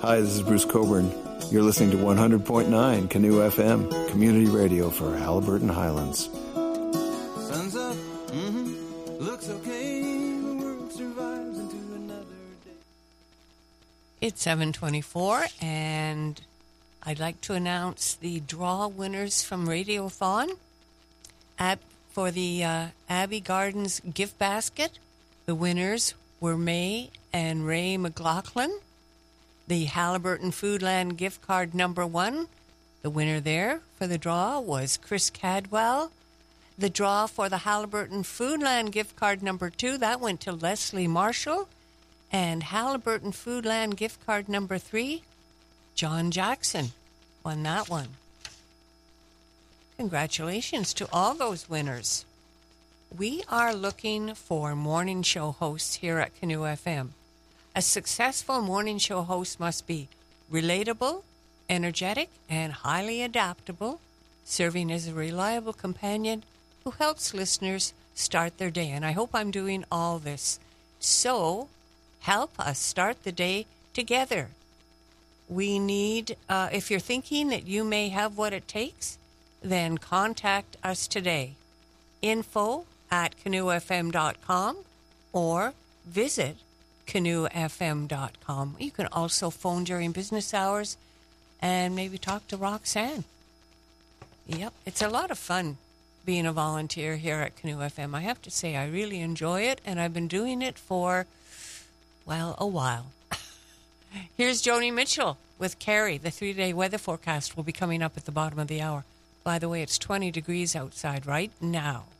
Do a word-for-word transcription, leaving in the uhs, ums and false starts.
Hi, this is Bruce Coburn. You're listening to one hundred point nine Canoe F M, community radio for Haliburton Highlands. Sun's up, mm-hmm. Looks okay, the world survives into another day. It's seven twenty-four, and I'd like to announce the draw winners from Radiothon. Ab- for the uh, Abbey Gardens gift basket, the winners were May and Ray McLaughlin. The Haliburton Foodland gift card number one, the winner there for the draw was Chris Cadwell. The draw for the Haliburton Foodland gift card number two, that went to Leslie Marshall. And Haliburton Foodland gift card number three, John Jackson won that one. Congratulations to all those winners. We are looking for morning show hosts here at Canoe F M. A successful morning show host must be relatable, energetic, and highly adaptable, serving as a reliable companion who helps listeners start their day. And I hope I'm doing all this. So help us start the day together. We need, uh, if you're thinking that you may have what it takes, then contact us today. Info at canoe f m dot com or visit canoe f m dot com. You can also phone during business hours and maybe talk to Roxanne. Yep, it's a lot of fun being a volunteer here at Canoe F M. I have to say, I really enjoy it, and I've been doing it for, well, a while. Here's Joni Mitchell with Carrie. The three-day weather forecast will be coming up at the bottom of the hour. By the way, it's twenty degrees outside right now.